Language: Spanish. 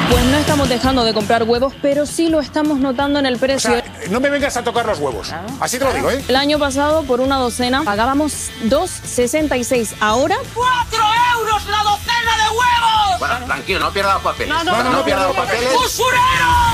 Pues no estamos dejando de comprar huevos, pero sí lo estamos notando en el precio. O sea, no me vengas a tocar los huevos. Así te lo digo, ¿eh? El año pasado, por una docena, pagábamos 2,66. Ahora, ¡4 euros la docena de huevos! Bueno, tranquilo, no pierdas los papeles. No pierdas los papeles. ¡Usurero!